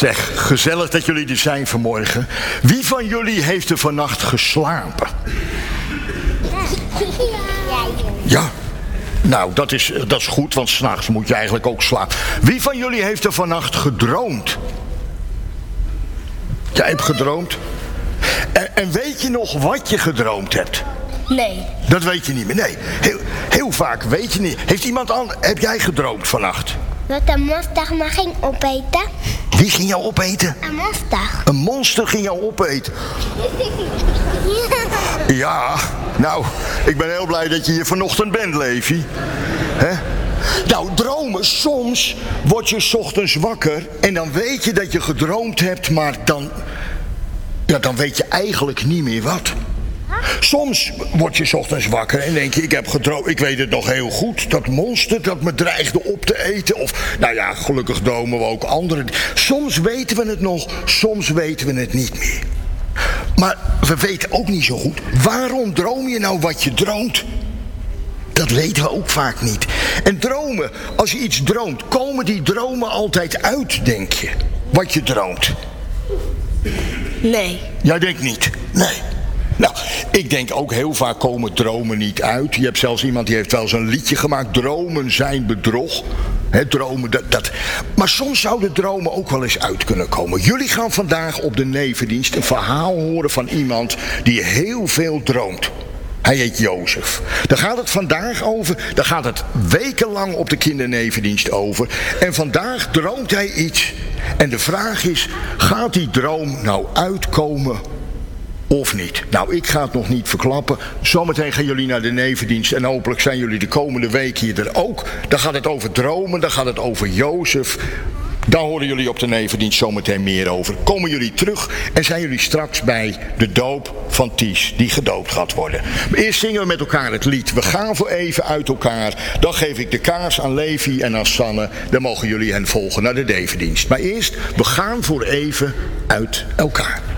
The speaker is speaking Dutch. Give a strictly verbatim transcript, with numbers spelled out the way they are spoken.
Zeg, gezellig dat jullie er zijn vanmorgen. Wie van jullie heeft er vannacht geslapen? Ja. Nou, dat is, dat is goed, want 's nachts moet je eigenlijk ook slapen. Wie van jullie heeft er vannacht gedroomd? Jij hebt gedroomd? En, en weet je nog wat je gedroomd hebt? Nee. Dat weet je niet meer, nee. Heel, heel vaak weet je niet. Heeft iemand anders, heb jij gedroomd vannacht? Dat een monster me ging opeten. Wie ging jou opeten? Een monster. Een monster ging jou opeten. Ja, nou, ik ben heel blij dat je hier vanochtend bent, Levi. Hè? Nou, dromen, soms word je 's ochtends wakker en dan weet je dat je gedroomd hebt, maar dan, ja, dan weet je eigenlijk niet meer wat. Soms word je 's ochtends wakker en denk je, ik heb gedroomd, ik weet het nog heel goed, dat monster dat me dreigde op te eten. Of, nou ja, gelukkig dromen we ook andere. Soms weten we het nog, soms weten we het niet meer. Maar we weten ook niet zo goed, waarom droom je nou wat je droomt? Dat weten we ook vaak niet. En dromen, als je iets droomt, komen die dromen altijd uit, denk je? Wat je droomt. Nee. Jij denkt niet? Nee. Nou, ik denk ook heel vaak komen dromen niet uit. Je hebt zelfs iemand die heeft wel eens een liedje gemaakt. Dromen zijn bedrog. He, dromen, dat, dat. Maar soms zouden dromen ook wel eens uit kunnen komen. Jullie gaan vandaag op de nevendienst een verhaal horen van iemand die heel veel droomt. Hij heet Jozef. Daar gaat het vandaag over. Daar gaat het wekenlang op de kindernevendienst over. En vandaag droomt hij iets. En de vraag is, gaat die droom nou uitkomen of niet? Nou, ik ga het nog niet verklappen. Zometeen gaan jullie naar de nevendienst. En hopelijk zijn jullie de komende week hier er ook. Dan gaat het over dromen. Dan gaat het over Jozef. Daar horen jullie op de nevendienst zometeen meer over. Komen jullie terug en zijn jullie straks bij de doop van Ties, die gedoopt gaat worden. Maar eerst zingen we met elkaar het lied. We gaan voor even uit elkaar. Dan geef ik de kaars aan Levi en aan Sanne. Dan mogen jullie hen volgen naar de nevendienst. Maar eerst, we gaan voor even uit elkaar.